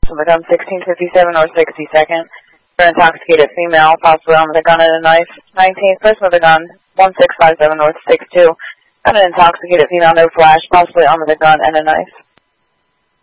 person with a gun 1657 North 62nd. For an intoxicated female, possibly armed with a gun and a knife. 19th person with a gun 1657 North 62. Got an intoxicated female, no flash, possibly armed with a gun and a knife.